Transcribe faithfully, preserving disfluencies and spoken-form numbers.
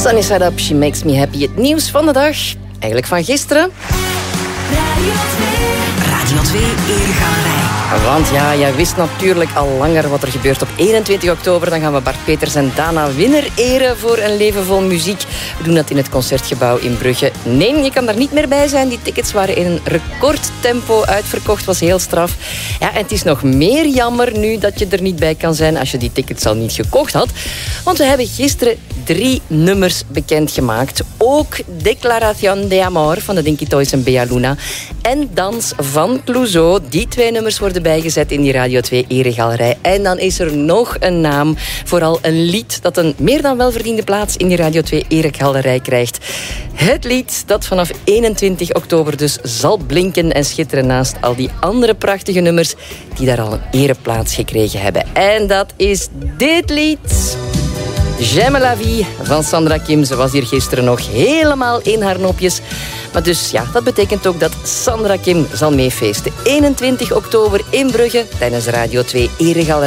Sunny Side Up, She Makes Me Happy. Het nieuws van de dag, eigenlijk van gisteren. Radio twee. Radio twee Eregalerij. Want ja, jij wist natuurlijk al langer wat er gebeurt op eenentwintig oktober. Dan gaan we Bart Peters en Dana Winner eren voor een leven vol muziek. We doen dat in het Concertgebouw in Brugge. Nee, je kan daar niet meer bij zijn. Die tickets waren in een recordtempo uitverkocht. Was heel straf. Ja, en het is nog meer jammer nu dat je er niet bij kan zijn als je die tickets al niet gekocht had. Want we hebben gisteren drie nummers bekendgemaakt. Ook Declaración de Amor van de Dinky Toys en Bea Luna. En Dans van Clouseau. Die twee nummers worden bijgezet in die Radio twee Eregalerij. En dan is er nog een naam. Vooral een lied dat een meer dan welverdiende plaats in die Radio twee Eregalerij krijgt. Het lied dat vanaf eenentwintig oktober dus zal blinken en schitteren naast al die andere prachtige nummers die daar al een ereplaats gekregen hebben. En dat is dit lied. J'aime la vie van Sandra Kim. Ze was hier gisteren nog helemaal in haar nopjes. Maar dus ja, dat betekent ook dat Sandra Kim zal meefeesten. eenentwintig oktober in Brugge tijdens Radio twee Eregalerij.